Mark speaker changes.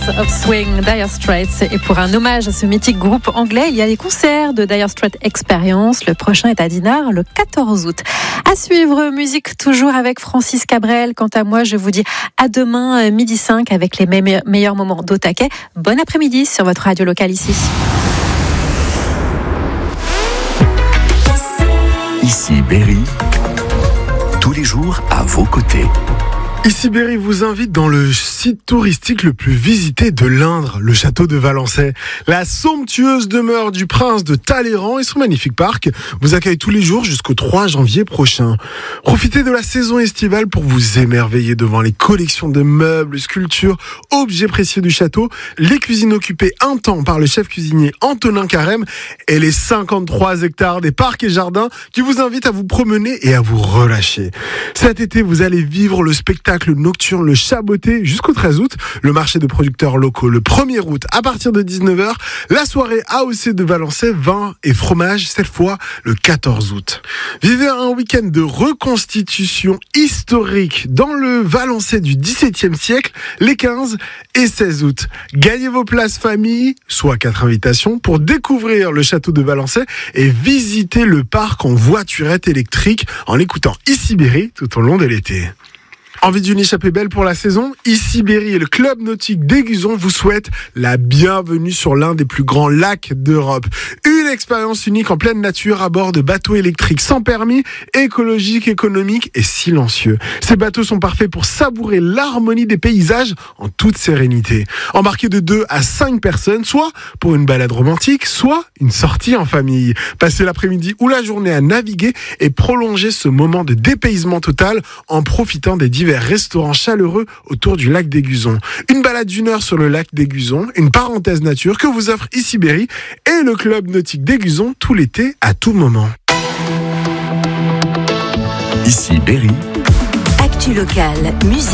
Speaker 1: of Swing, Dire Straits. Et pour un hommage à ce mythique groupe anglais, il y a les concerts de Dire Straits Experience. Le prochain est à Dinard le 14 août. À suivre, musique toujours avec Francis Cabrel. Quant à moi, je vous dis à demain, 12h05 avec les meilleurs moments d'Au Taquet. Bon après-midi sur votre radio locale ici.
Speaker 2: Ici Berry, tous les jours à vos côtés.
Speaker 3: Ici Berry vous invite dans le site touristique le plus visité de l'Indre, le château de Valençay. La somptueuse demeure du prince de Talleyrand et son magnifique parc vous accueille tous les jours jusqu'au 3 janvier prochain. Profitez de la saison estivale pour vous émerveiller devant les collections de meubles, sculptures, objets précieux du château, les cuisines occupées un temps par le chef cuisinier Antonin Carême et les 53 hectares des parcs et jardins qui vous invitent à vous promener et à vous relâcher. Cet été, vous allez vivre le spectacle nocturne Le Chaboté jusqu'au 13 août, le marché de producteurs locaux le 1er août à partir de 19h, la soirée AOC de Valençay, vin et fromage cette fois le 14 août. Vivez un week-end de reconstitution historique dans le Valençay du XVIIe siècle les 15 et 16 août. Gagnez vos places famille, soit 4 invitations, pour découvrir le château de Valençay et visiter le parc en voiturette électrique en écoutant Ici Berry tout au long de l'été. Envie d'une échappée belle pour la saison ? Ici Berry et le club nautique d'Aiguzon vous souhaitent la bienvenue sur l'un des plus grands lacs d'Europe. Une expérience unique en pleine nature à bord de bateaux électriques sans permis, écologiques, économiques et silencieux. Ces bateaux sont parfaits pour savourer l'harmonie des paysages en toute sérénité. Embarquez de 2 à 5 personnes, soit pour une balade romantique, soit une sortie en famille. Passez l'après-midi ou la journée à naviguer et prolongez ce moment de dépaysement total en profitant des divers restaurants chaleureux autour du lac d'Aiguzon. Une balade d'1 heure sur le lac d'Aiguzon, une parenthèse nature que vous offre Ici Berry et le club nautique d'Aiguzon tout l'été à tout moment.
Speaker 2: Ici Berry.
Speaker 4: Actu locale, musique.